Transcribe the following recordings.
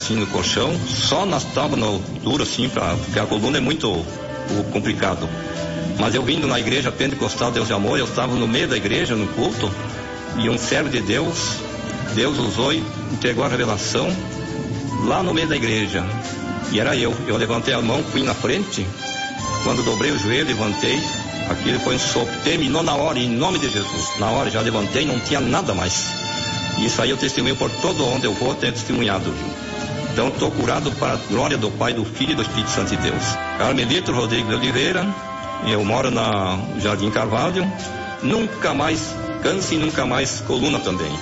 assim no colchão, só nas tábuas na altura assim, porque a coluna é muito complicado. Mas eu vindo na igreja pentecostal Deus de Amor, eu estava no meio da igreja, no culto, e um servo de Deus usou e entregou a revelação lá no meio da igreja. E era eu levantei a mão, fui na frente, quando dobrei o joelho, levantei, aquilo foi um sopro, terminou na hora, em nome de Jesus. Na hora já levantei, não tinha nada mais. E isso aí eu testemunho por todo onde eu vou, tenho testemunhado, viu? Então estou curado para a glória do Pai, do Filho e do Espírito Santo de Deus. Carmelito Rodrigues de Oliveira, eu moro na Jardim Carvalho, nunca mais câncer e nunca mais coluna também.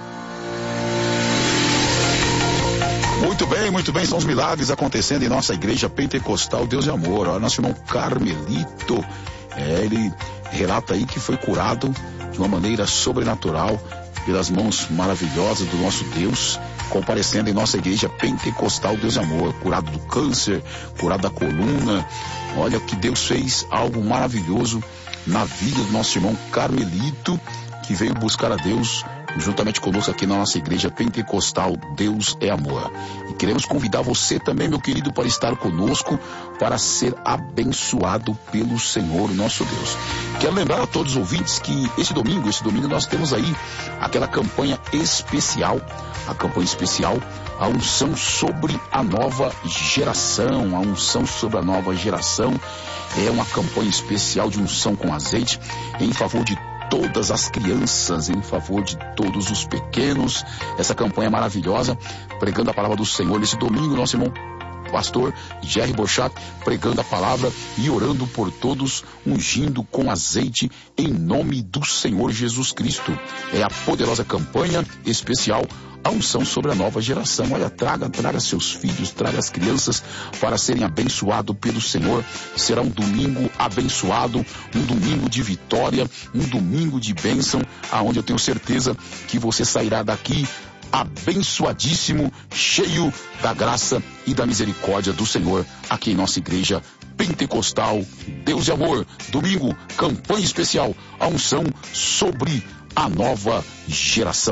Muito bem, são os milagres acontecendo em nossa igreja pentecostal Deus de Amor. Olha, nosso irmão Carmelito, ele relata aí que foi curado de uma maneira sobrenatural pelas mãos maravilhosas do nosso Deus, comparecendo em nossa igreja pentecostal Deus de Amor, curado do câncer, curado da coluna. Olha que Deus fez algo maravilhoso na vida do nosso irmão Carmelito, que veio buscar a Deus juntamente conosco aqui na nossa igreja pentecostal Deus é Amor. E queremos convidar você também, meu querido, para estar conosco, para ser abençoado pelo Senhor nosso Deus. Quero lembrar a todos os ouvintes que esse domingo nós temos aí aquela campanha especial, a unção sobre a nova geração. A unção sobre a nova geração é uma campanha especial de unção com azeite em favor de todas as crianças, em favor de todos os pequenos. Essa campanha maravilhosa, pregando a palavra do Senhor. Nesse domingo, nosso irmão pastor Jerry Bochat pregando a palavra e orando por todos, ungindo com azeite em nome do Senhor Jesus Cristo. É a poderosa campanha especial, a unção sobre a nova geração. Olha, traga seus filhos, traga as crianças para serem abençoados pelo Senhor. Será um domingo abençoado, um domingo de vitória, um domingo de bênção, aonde eu tenho certeza que você sairá daqui abençoadíssimo, cheio da graça e da misericórdia do Senhor, aqui em nossa igreja pentecostal Deus de Amor. Domingo, campanha especial, a unção sobre a nova geração.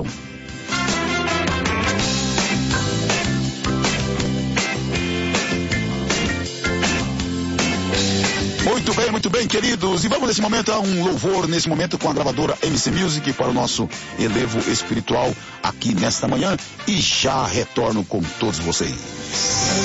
Muito bem, queridos, e vamos nesse momento a um louvor, nesse momento com a gravadora MC Music para o nosso elevo espiritual aqui nesta manhã, e já retorno com todos vocês.